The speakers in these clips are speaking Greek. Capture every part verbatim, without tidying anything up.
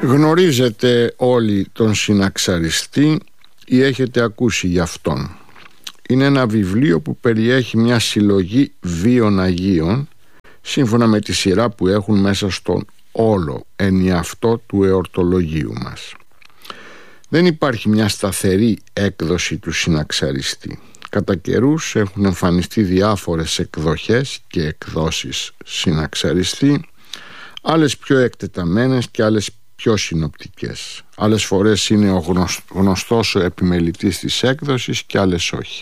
Γνωρίζετε όλοι τον Συναξαριστή ή έχετε ακούσει γι' αυτόν. Είναι ένα βιβλίο που περιέχει μια συλλογή βίων Αγίων σύμφωνα με τη σειρά που έχουν μέσα στον όλο ενιαυτό του εορτολογίου μας. Δεν υπάρχει μια σταθερή έκδοση του Συναξαριστή. Κατά καιρούς έχουν εμφανιστεί διάφορες εκδοχές και εκδόσεις Συναξαριστή, άλλες πιο εκτεταμένες και άλλες πιο συνοπτικές. Άλλες φορές είναι ο γνωστός ο επιμελητής της έκδοσης και άλλες όχι.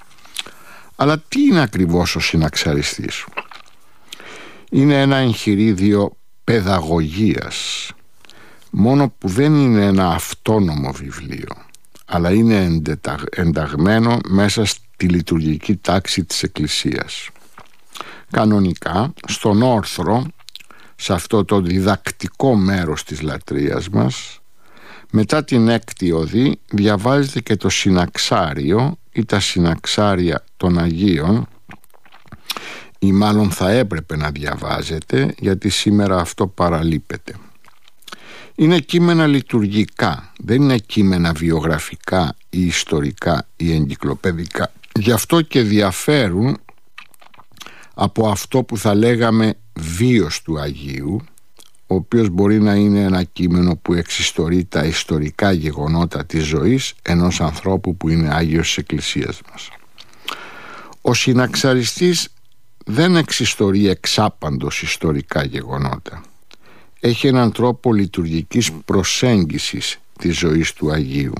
Αλλά τι είναι ακριβώς ο Συναξαριστής? Είναι ένα εγχειρίδιο παιδαγωγίας, μόνο που δεν είναι ένα αυτόνομο βιβλίο, αλλά είναι ενταγμένο μέσα στη λειτουργική τάξη της Εκκλησίας. Κανονικά, στον όρθρο, σε αυτό το διδακτικό μέρος της λατρείας μας, μετά την έκτη οδή διαβάζεται και το συναξάριο ή τα συναξάρια των Αγίων, ή μάλλον θα έπρεπε να διαβάζετε, γιατί σήμερα αυτό παραλείπεται. Είναι κείμενα λειτουργικά, δεν είναι κείμενα βιογραφικά ή ιστορικά ή εγκυκλοπαιδικά. Γι' αυτό και διαφέρουν από αυτό που θα λέγαμε βίος του Αγίου, ο οποίος μπορεί να είναι ένα κείμενο που εξιστορεί τα ιστορικά γεγονότα της ζωής ενός ανθρώπου που είναι Άγιος της Εκκλησίας μας. Ο Συναξαριστής δεν εξιστορεί εξάπαντος ιστορικά γεγονότα. Έχει έναν τρόπο λειτουργικής προσέγγισης της ζωής του Αγίου.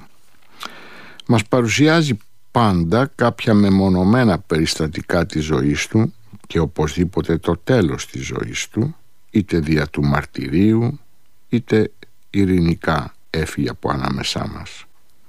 Μας παρουσιάζει πάντα κάποια μεμονωμένα περιστατικά της ζωής του και οπωσδήποτε το τέλος της ζωής του, είτε δια του μαρτυρίου είτε ειρηνικά έφυγε από ανάμεσά μας.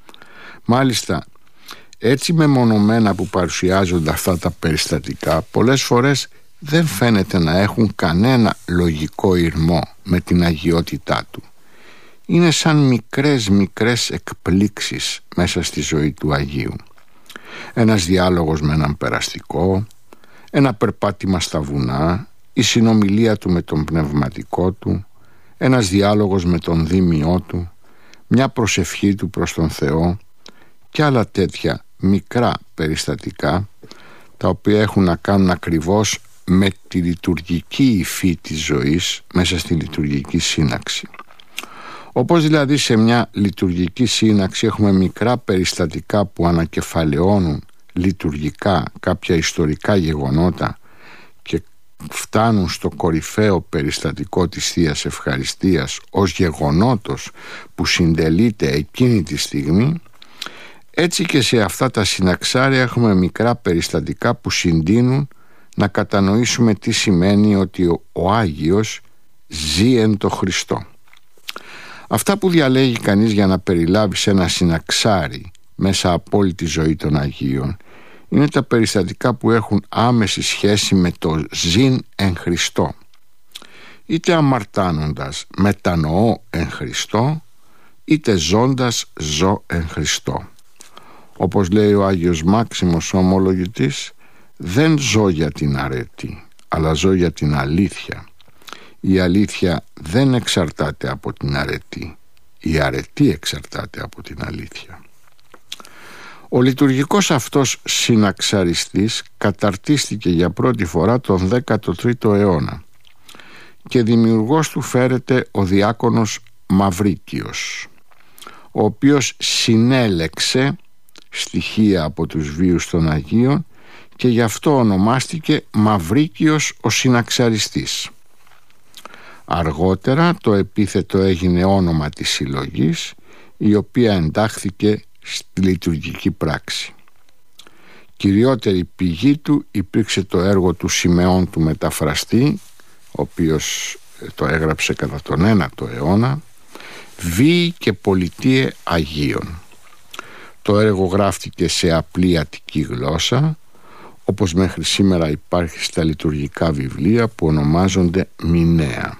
Μάλιστα, έτσι μεμονωμένα που παρουσιάζονται αυτά τα περιστατικά, πολλές φορές δεν φαίνεται να έχουν κανένα λογικό ηρμό με την αγιότητά του. Είναι σαν μικρές μικρές εκπλήξεις μέσα στη ζωή του Αγίου. Ένας διάλογος με έναν περαστικό, ένα περπάτημα στα βουνά, η συνομιλία του με τον πνευματικό του, ένας διάλογος με τον δήμιό του, μια προσευχή του προς τον Θεό και άλλα τέτοια μικρά περιστατικά, τα οποία έχουν να κάνουν ακριβώς με τη λειτουργική υφή της ζωής μέσα στη λειτουργική σύναξη. Όπως δηλαδή σε μια λειτουργική σύναξη έχουμε μικρά περιστατικά που ανακεφαλαιώνουν λειτουργικά κάποια ιστορικά γεγονότα και φτάνουν στο κορυφαίο περιστατικό της Θείας Ευχαριστίας ως γεγονότος που συντελείται εκείνη τη στιγμή, έτσι και σε αυτά τα συναξάρια έχουμε μικρά περιστατικά που συντείνουν να κατανοήσουμε τι σημαίνει ότι ο, ο Άγιος ζει εν το Χριστό. Αυτά που διαλέγει κανείς για να περιλάβει σε ένα συναξάρι μέσα από όλη τη ζωή των Αγίων είναι τα περιστατικά που έχουν άμεση σχέση με το ζήν εν Χριστώ. Είτε αμαρτάνοντας μετανοώ εν Χριστώ, είτε ζώντας ζω εν Χριστώ. Όπως λέει ο Άγιος Μάξιμος ο ομολογητής, δεν ζω για την αρετή, αλλά ζω για την αλήθεια. Η αλήθεια δεν εξαρτάται από την αρετή, η αρετή εξαρτάται από την αλήθεια. Ο λειτουργικός αυτός συναξαριστής καταρτίστηκε για πρώτη φορά τον δέκατο τρίτο αιώνα και δημιουργός του φέρεται ο διάκονος Μαυρίκιος, ο οποίος συνέλεξε στοιχεία από τους βίους των Αγίων και γι' αυτό ονομάστηκε Μαυρίκιος ο Συναξαριστής. Αργότερα το επίθετο έγινε όνομα της συλλογής, η οποία εντάχθηκε στη λειτουργική πράξη. Κυριότερη πηγή του υπήρξε το έργο του Σιμεών του Μεταφραστή, ο οποίος το έγραψε κατά τον ένατο αιώνα, «Βίοι και πολιτείε Αγίων». Το έργο γράφτηκε σε απλή αττική γλώσσα, όπως μέχρι σήμερα υπάρχει στα λειτουργικά βιβλία που ονομάζονται μηνέα.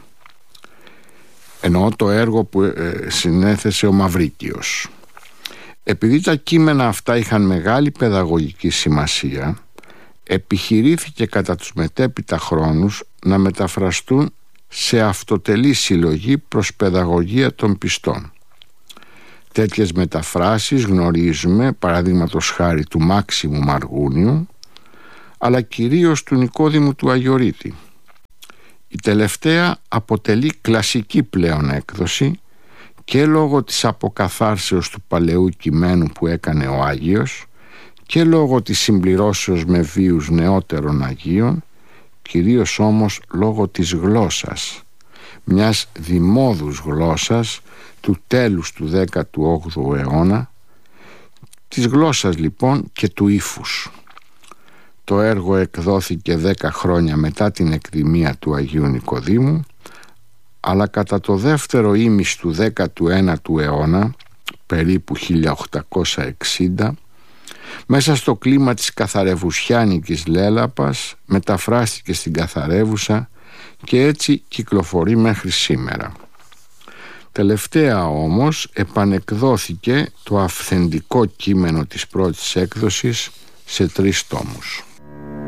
Εννοώ το έργο που ε, συνέθεσε ο Μαυρίκιος. Επειδή τα κείμενα αυτά είχαν μεγάλη παιδαγωγική σημασία, επιχειρήθηκε κατά τους μετέπειτα χρόνους να μεταφραστούν σε αυτοτελή συλλογή προς παιδαγωγία των πιστών. Τέτοιες μεταφράσεις γνωρίζουμε, παραδείγματος χάρη του Μάξιμου Μαργούνιου, αλλά κυρίως του Νικόδημου του Αγιορείτη. Η τελευταία αποτελεί κλασική πλέον έκδοση και λόγω της αποκαθάρσεως του παλαιού κειμένου που έκανε ο Άγιος και λόγω της συμπληρώσεως με βίους νεότερων Αγίων, κυρίως όμως λόγω της γλώσσας, μιας δημόδους γλώσσας του τέλους του δέκατου όγδοου αιώνα, της γλώσσας λοιπόν και του ύφους. Το έργο εκδόθηκε δέκα χρόνια μετά την εκδημία του Αγίου Νικοδήμου, αλλά κατά το δεύτερο ήμις του δέκατου ένατου αιώνα, περίπου χίλια οκτακόσια εξήντα, μέσα στο κλίμα της καθαρευουσιάνικης λέλαπας μεταφράστηκε στην καθαρεύουσα και έτσι κυκλοφορεί μέχρι σήμερα. Τελευταία όμως επανεκδόθηκε το αυθεντικό κείμενο της πρώτης έκδοσης σε τρεις τόμους.